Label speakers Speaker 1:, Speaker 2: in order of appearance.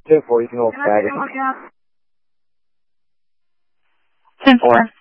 Speaker 1: 10-4, you can hold
Speaker 2: Can I take
Speaker 1: faggot.
Speaker 2: a look at?
Speaker 3: 10-4.